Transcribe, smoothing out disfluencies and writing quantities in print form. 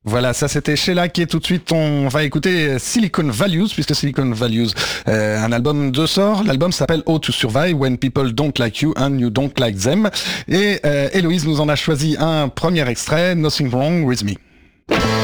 Voilà, ça c'était Sheila qui est tout de suite, on va écouter Silicon Values, puisque Silicon Values, un album de sort. L'album s'appelle How to Survive When People Don't Like You and You Don't Like Them. Et Héloïse nous en a choisi un premier extrait, Nothing Wrong With Me.